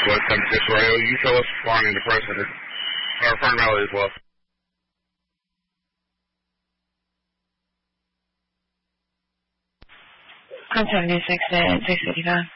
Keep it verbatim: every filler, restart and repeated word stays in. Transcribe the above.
West seven six Radio. You show us flying into front center. Or front rally as well. One seventy-six at six fifty-five.